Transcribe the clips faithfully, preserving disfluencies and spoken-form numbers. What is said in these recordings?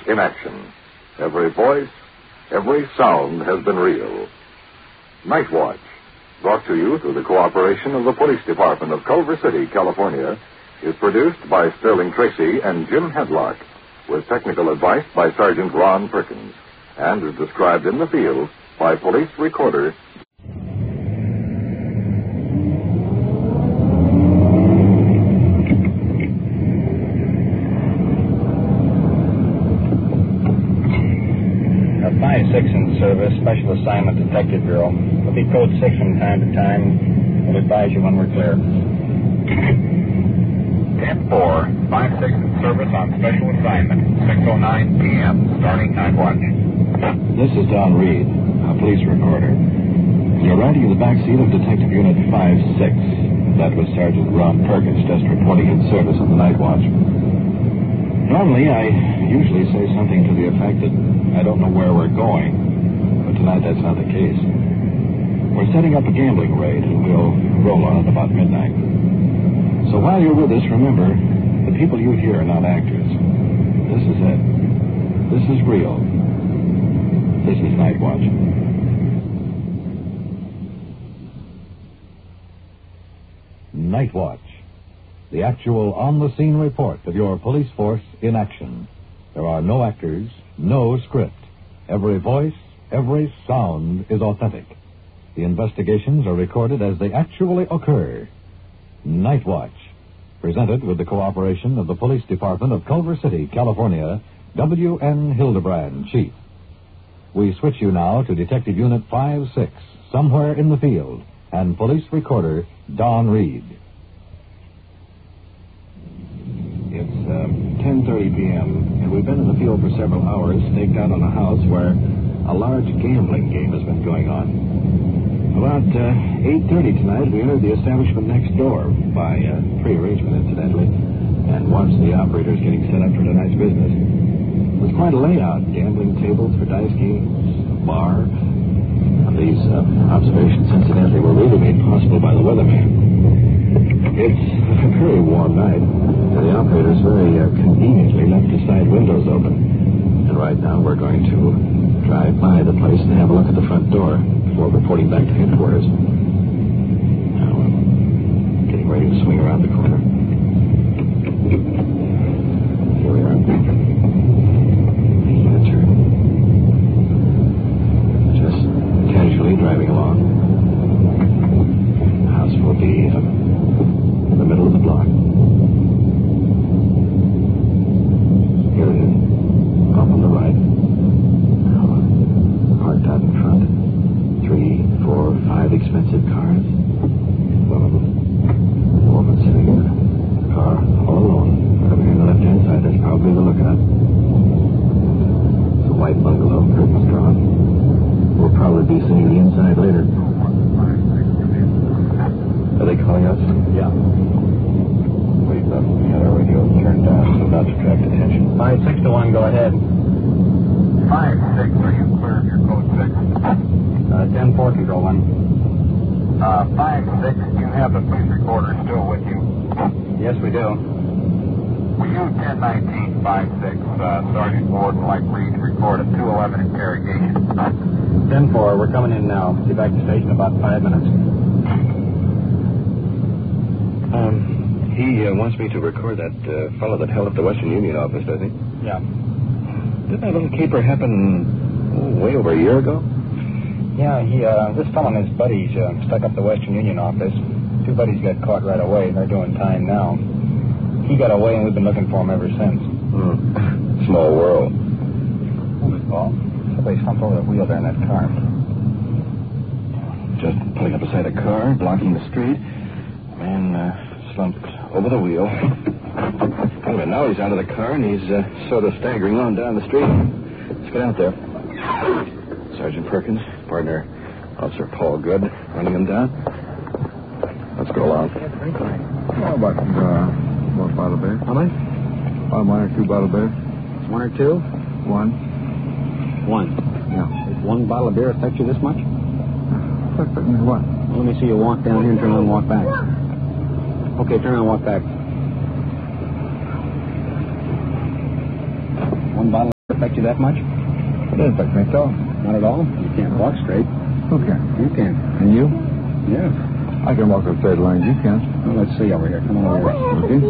in action. Every voice, every sound has been real. Night Watch, brought to you through the cooperation of the Police Department of Culver City, California, is produced by Sterling Tracy and Jim Hedlock, with technical advice by Sergeant Ron Perkins, and is described in the field by Police Recorder five six in service, Special Assignment Detective Bureau. We'll be code six from time to time. We'll advise you when we're clear. ten four, five six in service on Special Assignment, six oh nine p.m., starting Night Watch. This is Don Reed, a police recorder. You're riding in the back seat of Detective Unit five six. That was Sergeant Ron Perkins, just reporting in service on the Night Watch. Normally, I usually say something to the effect that I don't know where we're going, but tonight that's not the case. We're setting up a gambling raid, and we'll roll on it about midnight. So while you're with us, remember, the people you hear are not actors. This is it. This is real. This is Night Watch. Night Watch. The actual on-the-scene report of your police force in action. There are no actors, no script. Every voice, every sound is authentic. The investigations are recorded as they actually occur. Night Watch. Presented with the cooperation of the Police Department of Culver City, California, W N Hildebrand, Chief. We switch you now to Detective Unit five six, somewhere in the field, and Police Recorder Don Reed. It's uh, ten thirty p.m., and we've been in the field for several hours, staked out on a house where a large gambling game has been going on. About uh, eight thirty tonight, we entered the establishment next door, by uh, pre-arrangement, incidentally, and watched the operators getting set up for tonight's business. It was quite a layout, gambling tables for dice games, a bar. These uh, observations, incidentally, were really made possible by the weatherman. It's a very warm night, and the operators very uh, conveniently left the side windows open. And right now we're going to drive by the place and have a look at the front door before reporting back to headquarters. Now I'm getting ready to swing around the corner. Here we are. Making a turn. Just casually driving along. The house will be uh, in the middle of the block. Here it is, off on the right. Now, parked out in front. Three, four, five expensive cars. One of them. A woman sitting in the car all alone. Over here on the left-hand side, that's probably the lookout. It's a white bungalow, curtains drawn. We'll probably be seeing the inside later. Are they calling us? Yeah. We thought we had our radio turned down so not to attract attention. five six to one, go ahead. five six, are you clear of your code six? Uh, ten four, control one. Uh, five six, you have the police recorder still with you? Yes, we do. Will you ten nineteen five six, uh, Sergeant Ward would like Reed to record a two eleven interrogation? ten four, we're coming in now. Be back to station in about five minutes. Um, he uh, wants me to record that uh, fellow that held up the Western Union office, does he? Yeah. Didn't that little caper happen oh, way over a year ago? Yeah, he, uh, this fellow and his buddies uh, stuck up the Western Union office. Two buddies got caught right away. They're doing time now. He got away, and we've been looking for him ever since. Hmm. Small world. What was it, Paul? Somebody slumped over the wheel there in that car. Just pulling up beside a car, blocking the street. Man uh, slumped over the wheel. Wait a minute, now he's out of the car, and he's uh, sort of staggering on down the street. Let's get out there. Sergeant Perkins, partner Officer Paul Good, running him down. Let's go along. How about, uh, one bottle beer? How much? Uh, one or two bottle beer? One or two? One. One. Yeah. Does one bottle of beer affect you this much? Affect me what? Well, let me see you walk down here and turn around and walk back. Okay, turn around and walk back. One bottle. Affect you that much? It doesn't affect me at all. Not at all? You can't walk straight. Who can? You can. And you? Yeah. I can walk a straight line. You can't. Well, let's see over here. Come on over here. Okay.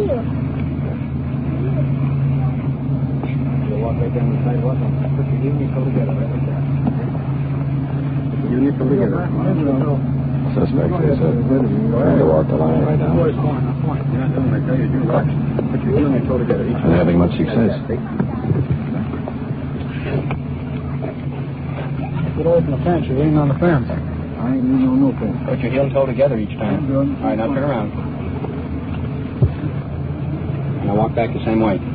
You'll walk right down the sidewalk and put your heel and toe together right like that. Put your heel and toe together. Suspect is uh, trying to walk the line right now. You're not doing what I tell you to do. Watch. Put your heel and your toe together. Each Not having much success. Get away from the fence. You're leaning on the fence. I ain't leaning on no fence. Put your heel and toe together each time. I'm doing. All right, now turn around. Now walk back the same way.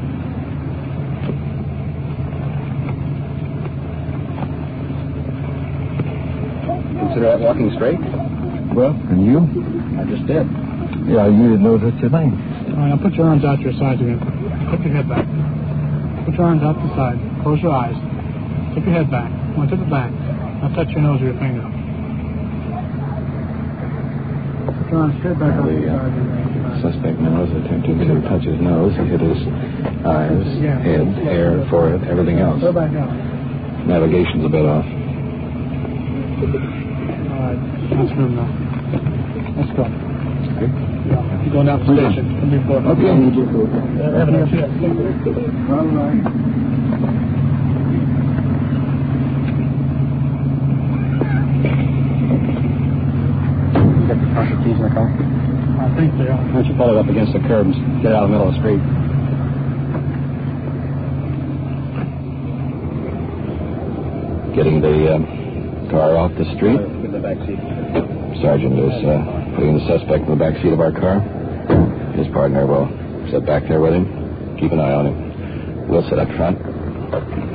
Consider that walking straight? Well, and you? I just did. Yeah, you didn't know that's your thing. All right, now put your arms out to your sides again. Tip your head back. Put your arms out to the side. Close your eyes. Tip your head back. Now tip it back. Now touch your nose with your finger. Put your arms straight back Now on the the uh, side. suspect now is attempting to touch his nose. He hit his eyes, head, hair, forehead, everything else. Go back down. Navigation's a bit off. All right, that's good now. Let's go. Yeah, you're going down to the station. Come here, boy. Okay. Yeah, everything else, yeah. All right. You got the front keys in the car? I think they are. Why don't you pull it up against the curb and get it out of the middle of the street? Getting the uh, car off the street. Get the back seat. Sergeant is uh, putting the suspect in the back seat of our car. His partner will sit back there with him. Keep an eye on him. We'll sit up front.